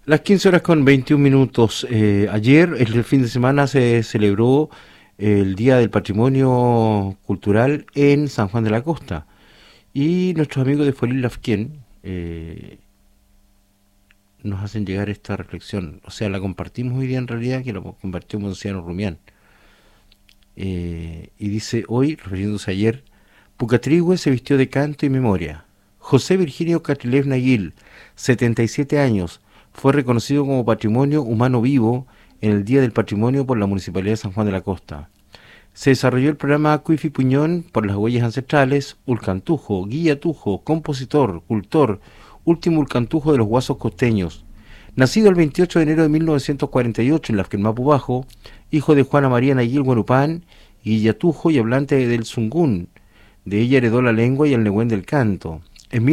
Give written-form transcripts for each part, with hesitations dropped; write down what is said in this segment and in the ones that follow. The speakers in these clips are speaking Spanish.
Las 15 horas con 21 minutos. Ayer, el fin de semana, se celebró el Día del Patrimonio Cultural en San Juan de la Costa. Y nuestros amigos de Foril Lafquén nos hacen llegar esta reflexión. O sea, la compartimos hoy día en realidad, que la compartió Monsignor Rumián. Y dice hoy, refiriéndose a ayer, Pucatrihue se vistió de canto y memoria. José Virginio Catrilev Nayil, 77 años, fue reconocido como Patrimonio Humano Vivo en el Día del Patrimonio por la Municipalidad de San Juan de la Costa. Se desarrolló el programa Cuifi Puñón por las huellas ancestrales, Ulcantujo, guía tujo, compositor, cultor, último Ulcantujo de los Guasos Costeños. Nacido el 28 de enero de 1948 en Lafquenmapu Bajo, hijo de Juana María Nayil Guanupán, guillatujo y hablante del Zungún. De ella heredó la lengua y el negüén del canto. En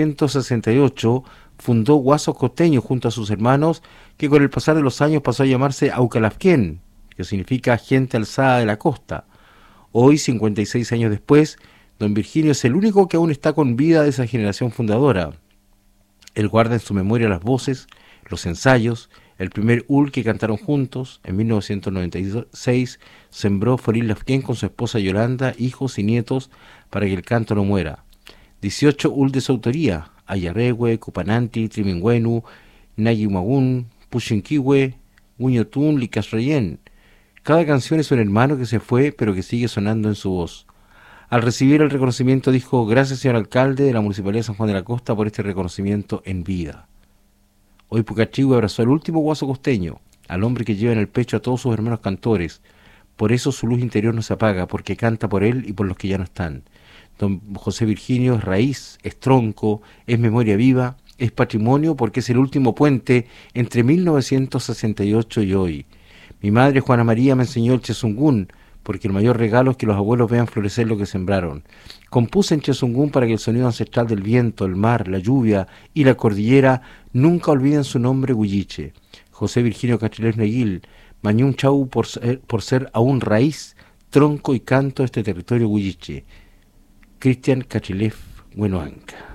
1968 fundó Guasos Costeños junto a sus hermanos, que con el pasar de los años pasó a llamarse Aucalafquén, que significa gente alzada de la costa. Hoy, 56 años después, don Virginio es el único que aún está con vida de esa generación fundadora. Él guarda en su memoria las voces, los ensayos, el primer ul que cantaron juntos. En 1996 sembró Foril Lafquén con su esposa Yolanda, hijos y nietos, para que el canto no muera. 18 ul de su autoría: Ayarehue, Cupananti, Trimingüenu, Nayimagun, Puchinquihue, Guñotún, Licasrayén. Cada canción es un hermano que se fue, pero que sigue sonando en su voz. Al recibir el reconocimiento dijo: gracias, señor alcalde de la Municipalidad de San Juan de la Costa, por este reconocimiento en vida. Hoy Pucatrihue abrazó al último guaso costeño, al hombre que lleva en el pecho a todos sus hermanos cantores. Por eso su luz interior no se apaga, porque canta por él y por los que ya no están. Don José Virginio es raíz, es tronco, es memoria viva, es patrimonio, porque es el último puente entre 1968 y hoy. Mi madre Juana María me enseñó el chezungún, porque el mayor regalo es que los abuelos vean florecer lo que sembraron. Compuse en chezungún para que el sonido ancestral del viento, el mar, la lluvia y la cordillera nunca olviden su nombre huilliche. José Virginio Catrilev Nayil, Mañún Chau por ser aún raíz, tronco y canto de este territorio huilliche. Cristian Catrilev Huenoanca.